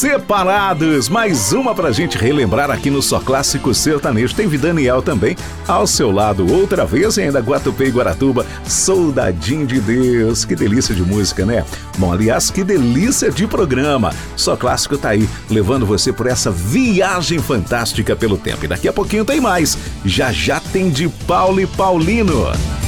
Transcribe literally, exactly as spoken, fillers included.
Separados, mais uma pra gente relembrar aqui no Só Clássico Sertanejo. Tem Daniel também ao seu lado, outra vez ainda Guatupê e Guaratuba, Soldadinho de Deus. Que delícia de música, né? Bom, aliás, que delícia de programa. Só Clássico tá aí, levando você por essa viagem fantástica pelo tempo. E daqui a pouquinho tem mais. Já já tem de Paulo e Paulino.